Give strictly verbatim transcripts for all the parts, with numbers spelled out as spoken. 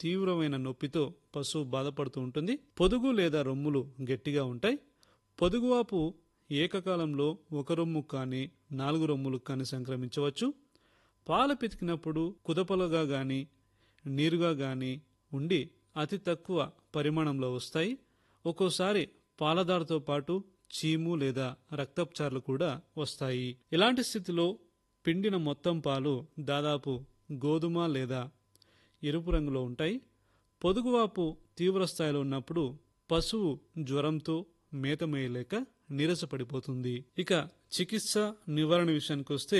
తీవ్రమైన నొప్పితో పశువు బాధపడుతూ ఉంటుంది. పొదుగు లేదా రొమ్ములు గట్టిగా ఉంటాయి. పొదుగువాపు ఏకకాలంలో ఒక రొమ్ము కానీ నాలుగు రొమ్ములు కానీ సంక్రమించవచ్చు. పాలు పితికినప్పుడు కుదపలుగా గాని నీరుగా గాని ఉండి అతి తక్కువ పరిమాణంలో వస్తాయి. ఒక్కోసారి పాలదారతో పాటు చీము లేదా రక్తపుచార్లు కూడా వస్తాయి. ఇలాంటి స్థితిలో పిండిన మొత్తం పాలు దాదాపు గోధుమ లేదా ఎరుపు రంగులో ఉంటాయి. పొదుగువాపు తీవ్రస్థాయిలో ఉన్నప్పుడు పశువు జ్వరంతో మేత మేయలేక నీరసపడిపోతుంది. ఇక చికిత్స నివారణ విషయానికి వస్తే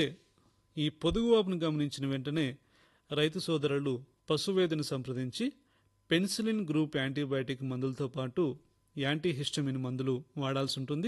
ఈ పొదుగువాపును గమనించిన వెంటనే రైతు సోదరులు పశువేదిని సంప్రదించి పెన్సిలిన్ గ్రూప్ యాంటీబయాటిక్ మందులతో పాటు యాంటీహిస్టమిన్ మందులు వాడాల్సి ఉంటుంది.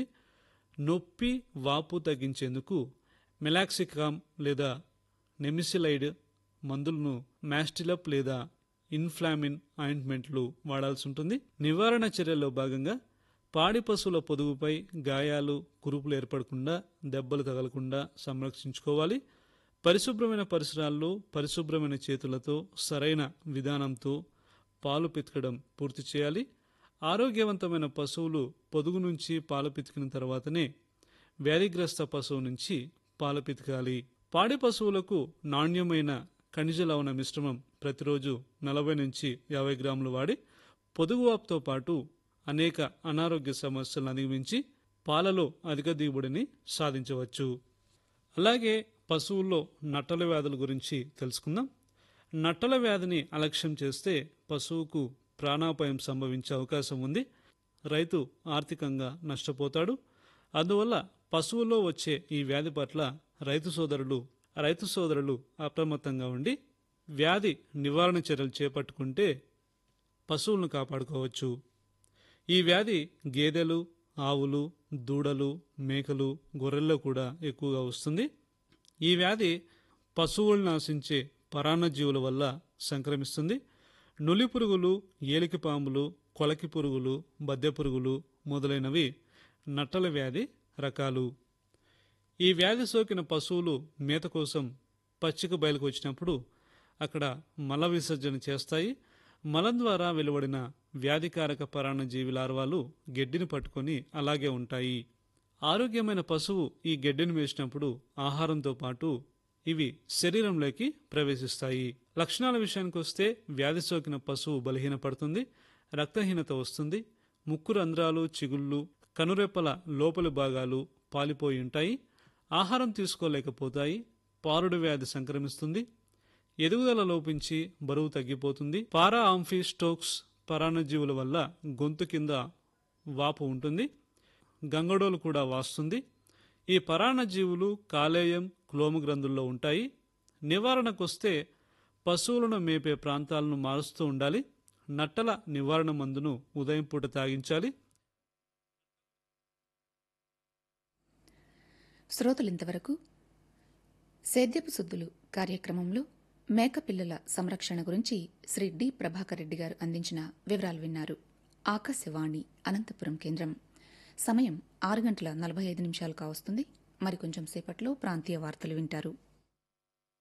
నొప్పి వాపు తగ్గించేందుకు మెలాక్సికామ్ లేదా నెమిసిలైడ్ మందులను మాస్టిలప్ లేదా ఇన్ఫ్లామిన్ ఆయింట్మెంట్లు వాడాల్సి ఉంటుంది. నివారణ చర్యల్లో భాగంగా పాడి పశువుల పొదుగుపై గాయాలు కురుపులు ఏర్పడకుండా దెబ్బలు తగలకుండా సంరక్షించుకోవాలి. పరిశుభ్రమైన పరిసరాల్లో పరిశుభ్రమైన చేతులతో సరైన విధానంతో పాలు పితకడం పూర్తి చేయాలి. ఆరోగ్యవంతమైన పశువులు పొదుగు నుంచి పాలు పితికిన తర్వాతనే వ్యాధిగ్రస్త పశువు నుంచి పాలు పితకాలి. పాడి పశువులకు నాణ్యమైన ఖనిజ లవణ మిశ్రమం ప్రతిరోజు నలభై నుంచి యాభై గ్రాములు వాడి పొదుగువాపుతో పాటు అనేక అనారోగ్య సమస్యలను అధిగమించి పాలలో అధిక దిగుబడిని సాధించవచ్చు. అలాగే పశువుల్లో నట్టల వ్యాధుల గురించి తెలుసుకుందాం. నట్టల వ్యాధిని అలక్ష్యం చేస్తే పశువుకు ప్రాణాపాయం సంభవించే అవకాశం ఉంది. రైతు ఆర్థికంగా నష్టపోతాడు. అందువల్ల పశువుల్లో వచ్చే ఈ వ్యాధి పట్ల రైతు సోదరులు రైతు సోదరులు అప్రమత్తంగా ఉండి వ్యాధి నివారణ చర్యలు చేపట్టుకుంటే పశువులను కాపాడుకోవచ్చు. ఈ వ్యాధి గేదెలు, ఆవులు, దూడలు, మేకలు, గొర్రెల్లో కూడా ఎక్కువగా వస్తుంది. ఈ వ్యాధి పశువులను ఆశించే పరాన్నజీవుల వల్ల సంక్రమిస్తుంది. నులి పురుగులు, ఏలికి పాములు, కొలకి పురుగులు, బద్దె పురుగులు మొదలైనవి నట్టల వ్యాధి రకాలు. ఈ వ్యాధి సోకిన పశువులు మేత కోసం పచ్చిక బయలుకు వచ్చినప్పుడు అక్కడ మల విసర్జన చేస్తాయి. మలం ద్వారా వెలువడిన వ్యాధికారక పరాన్నజీవి లార్వాలు గెడ్డిని పట్టుకొని అలాగే ఉంటాయి. ఆరోగ్యమైన పశువు ఈ గెడ్డిని వేసినప్పుడు ఆహారంతో పాటు ఇవి శరీరంలోకి ప్రవేశిస్తాయి. లక్షణాల విషయానికి వస్తే వ్యాధి సోకిన పశువు బలహీనపడుతుంది, రక్తహీనత వస్తుంది, ముక్కు రంధ్రాలు, చిగుళ్ళు, కనురెప్పల లోపలి భాగాలు పాలిపోయి ఉంటాయి, ఆహారం తీసుకోలేకపోతాయి, పారుడు వ్యాధి సంక్రమిస్తుంది, ఎదుగుదల లోపించి బరువు తగ్గిపోతుంది. పారా ఆంఫీ స్టోక్స్ పరాన్నజీవుల వల్ల గొంతు కింద వాపు ఉంటుంది, గంగడోలు కూడా వాస్తుంది. ఈ పరాన్నజీవులు కాలేయం, క్లోము గ్రంథుల్లో ఉంటాయి. నివారణకొస్తే పశువులను మేపే ప్రాంతాలను మారుస్తూ ఉండాలి. నట్టల నివారణ మందును ఉదయం పూట తాగించాలి. శ్రోతలింతవరకు సేద్యపు సుద్దులు కార్యక్రమంలో మేకపిల్లల సంరక్షణ గురించి శ్రీ డి ప్రభాకర్ రెడ్డి గారు అందించిన వివరాలు విన్నారు. ఆకాశవాణి అనంతపురం కేంద్రం. సమయం ఆరు గంటల నలభై ఐదు నిమిషాలు కావస్తుంది. మరికొంచెం సేపట్లో ప్రాంతీయ వార్తలు వింటారు.